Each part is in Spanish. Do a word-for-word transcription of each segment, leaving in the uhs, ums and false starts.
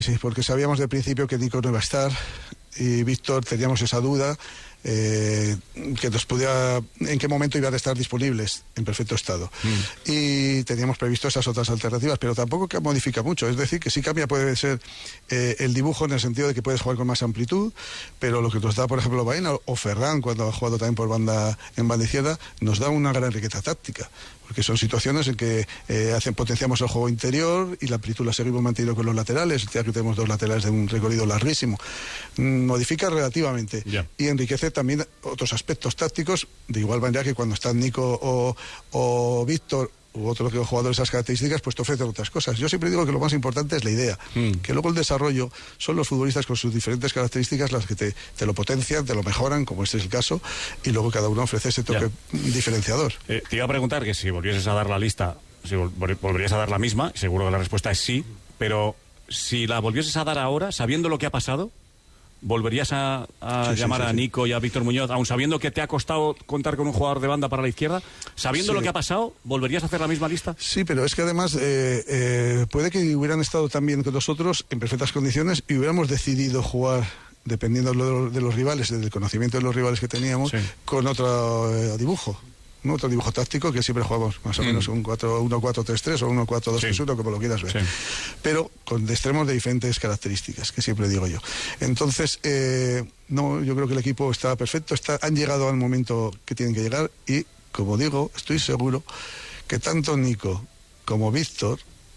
Sí, porque sabíamos de principio que Nico no iba a estar y Víctor teníamos esa duda. Eh, que nos podía, en qué momento iban a estar disponibles en perfecto estado. Mm. Y teníamos previsto esas otras alternativas, pero tampoco que modifica mucho, es decir, que sí cambia, puede ser eh, el dibujo en el sentido de que puedes jugar con más amplitud, pero lo que nos da, por ejemplo, Baena o Ferran, cuando ha jugado también por banda en banda izquierda, nos da una gran riqueza táctica, porque son situaciones en que eh, hacen, potenciamos el juego interior y la amplitud la seguimos manteniendo con los laterales, ya que tenemos dos laterales de un recorrido larguísimo. Mm, modifica relativamente yeah. y enriquece también otros aspectos tácticos, de igual manera que cuando están Nico o, o Víctor u otros jugadores de esas características, pues te ofrecen otras cosas. Yo siempre digo que lo más importante es la idea, mm. que luego el desarrollo son los futbolistas con sus diferentes características las que te, te lo potencian, te lo mejoran, como este es el caso, y luego cada uno ofrece ese toque ya. diferenciador. Eh, te iba a preguntar que si volvieses a dar la lista, si vol volverías a dar la misma, seguro que la respuesta es sí, pero si la volvieses a dar ahora, sabiendo lo que ha pasado, ¿volverías a, a sí, llamar sí, sí, a Nico y a Víctor Muñoz, aun sabiendo que te ha costado contar con un jugador de banda para la izquierda? Sabiendo sí. lo que ha pasado, ¿volverías a hacer la misma lista? Sí, pero es que además eh, eh, puede que hubieran estado también con nosotros en perfectas condiciones y hubiéramos decidido jugar, dependiendo de, lo, de los rivales, del conocimiento de los rivales que teníamos, sí. con otro eh, dibujo. ¿no? Otro dibujo táctico que siempre jugamos más o mm. menos un uno cuatro tres tres o uno cuatro dos tres uno, sí. como lo quieras ver. Sí. Pero con extremos de diferentes características, que siempre digo yo. Entonces, eh, no, yo creo que el equipo está perfecto, está, han llegado al momento que tienen que llegar y, como digo, estoy seguro que tanto Nico como Víctor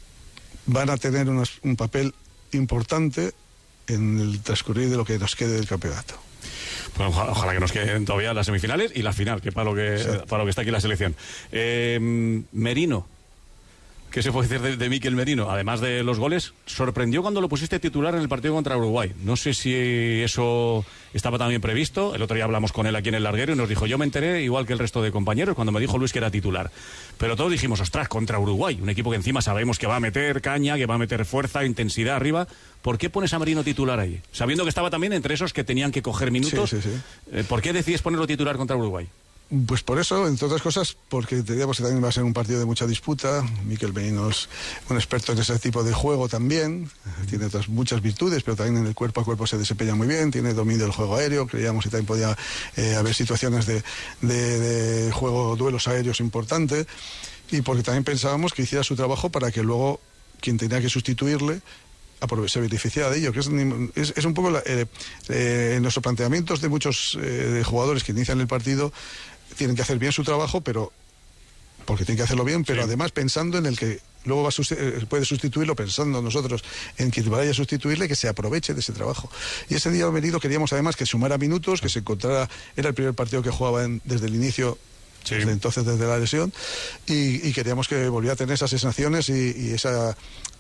van a tener unos, un papel importante en el transcurrir de lo que nos quede del campeonato. Pues ojalá, ojalá que nos queden todavía las semifinales y la final, que para lo que, sí. para lo que está aquí la selección. Eh, Merino, ¿qué se puede decir de, de Mikel Merino? Además de los goles, sorprendió cuando lo pusiste titular en el partido contra Uruguay. No sé si eso estaba también previsto. El otro día hablamos con él aquí en el larguero y nos dijo, yo me enteré igual que el resto de compañeros cuando me dijo Luis que era titular. Pero todos dijimos, ostras, contra Uruguay, un equipo que encima sabemos que va a meter caña, que va a meter fuerza, intensidad arriba. ¿Por qué pones a Merino titular ahí? Sabiendo que estaba también entre esos que tenían que coger minutos. Sí, sí, sí. Eh, ¿Por qué decides ponerlo titular contra Uruguay? Pues por eso, entre otras cosas, porque teníamos que también va a ser un partido de mucha disputa. Mikel Merino es un experto en ese tipo de juego también, tiene otras muchas virtudes, pero también en el cuerpo a cuerpo se desempeña muy bien, tiene dominio del juego aéreo, creíamos que también podía eh, haber situaciones de, de, de juego, duelos aéreos importantes, y porque también pensábamos que hiciera su trabajo para que luego quien tenía que sustituirle se beneficia de ello, que es, es, es un poco la, eh, eh, en nuestros planteamientos de muchos eh, de jugadores que inician el partido, tienen que hacer bien su trabajo, pero porque tienen que hacerlo bien, pero sí. además pensando en el que luego va a susti- puede sustituirlo, pensando nosotros en que vaya a sustituirle, que se aproveche de ese trabajo. Y ese día venido queríamos además que sumara minutos, que se encontrara, era el primer partido que jugaba en, desde el inicio. Sí. Desde entonces, desde la lesión, y, y queríamos que volviera a tener esas sensaciones y, y esa,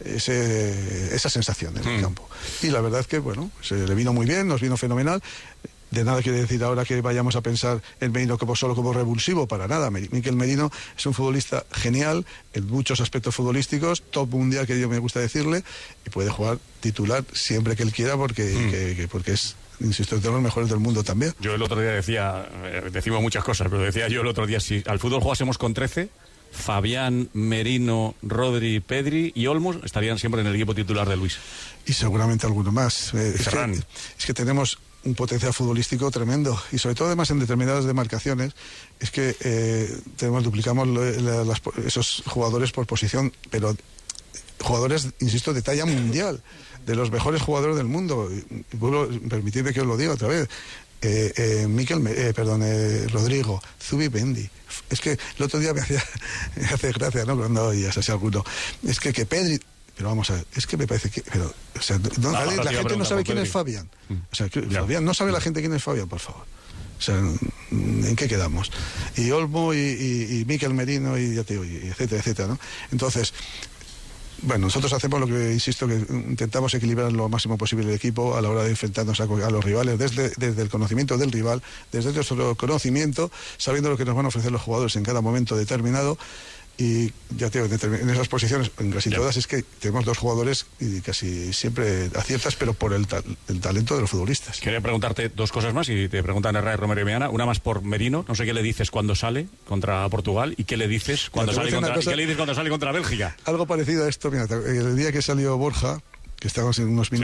ese, esa sensación en el mm. campo. Y la verdad es que, bueno, se le vino muy bien, nos vino fenomenal. De nada quiere decir ahora que vayamos a pensar en Merino como solo como revulsivo, para nada. Mikel Merino es un futbolista genial en muchos aspectos futbolísticos, top mundial, que yo me gusta decirle, y puede jugar titular siempre que él quiera, porque, mm. que, que, porque es... insisto, de los mejores del mundo también. Yo el otro día decía, eh, decimos muchas cosas, pero decía yo el otro día, si al fútbol jugásemos con trece, Fabián, Merino, Rodri, Pedri y Olmos estarían siempre en el equipo titular de Luis. Y seguramente alguno más. Eh, es, que, es que tenemos un potencial futbolístico tremendo, y sobre todo además en determinadas demarcaciones, es que eh, tenemos, duplicamos la, las, esos jugadores por posición, pero jugadores, insisto, de talla mundial, de los mejores jugadores del mundo. Vuelvo, permitidme que os lo diga otra vez. Eh, eh, Mikel, eh, perdón, eh, Rodrigo, Zubimendi. Es que el otro día me hacía, me hace gracia, ¿no? Cuando oías así alguno. Es que, que Pedri, pero vamos a ver, es que me parece que, pero, o sea, no, no, la, la gente no sabe quién es Fabián. O sea, que, Fabián, no sabe la gente quién es Fabián, por favor. O sea, ¿en qué quedamos? Y Olmo y, y, y Mikel Merino y ya te digo, y etcétera, etcétera, ¿no? Entonces, bueno, nosotros hacemos lo que, insisto, que intentamos equilibrar lo máximo posible el equipo a la hora de enfrentarnos a, a los rivales, desde, desde el conocimiento del rival, desde nuestro conocimiento, sabiendo lo que nos van a ofrecer los jugadores en cada momento determinado. Y ya te digo, en esas posiciones, en casi yeah. todas, es que tenemos dos jugadores y casi siempre aciertas, pero por el, ta el talento de los futbolistas. Quería preguntarte dos cosas más, y te preguntan Herrera, Romero y Meana. Una más por Merino, no sé qué le dices cuando sale contra Portugal, y qué le dices cuando, sale contra, cosa, ¿qué le dices cuando sale contra Bélgica. Algo parecido a esto, mira, el día que salió Borja, que estamos en unos minutos.